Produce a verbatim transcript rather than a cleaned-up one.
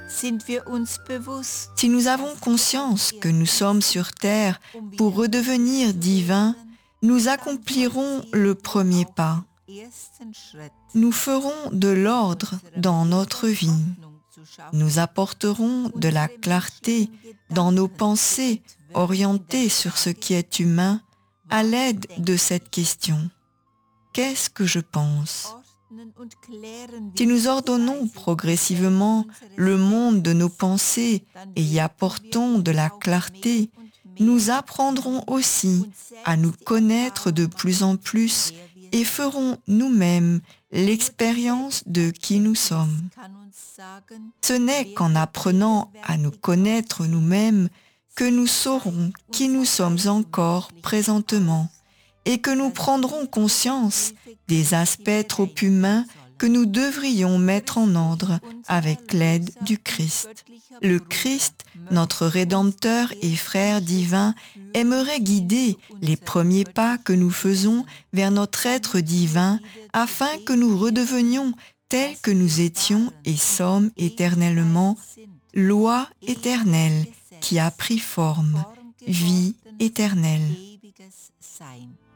sind wir uns bewusst, Si nous avons conscience que nous sommes sur terre pour redevenir divins, nous accomplirons le premier pas. Nous ferons de l'ordre dans notre vie. Nous apporterons de la clarté dans nos pensées orientées sur ce qui est humain à l'aide de cette question. Qu'est-ce que je pense? Si nous ordonnons progressivement le monde de nos pensées et y apportons de la clarté, nous apprendrons aussi à nous connaître de plus en plus et ferons nous-mêmes l'expérience de qui nous sommes. Ce n'est qu'en apprenant à nous connaître nous-mêmes que nous saurons qui nous sommes encore présentement et que nous prendrons conscience des aspects trop humains que nous devrions mettre en ordre avec l'aide du Christ. Le Christ, notre Rédempteur et Frère divin, aimerait guider les premiers pas que nous faisons vers notre être divin afin que nous redevenions tels que nous étions et sommes éternellement, loi éternelle qui a pris forme, vie éternelle.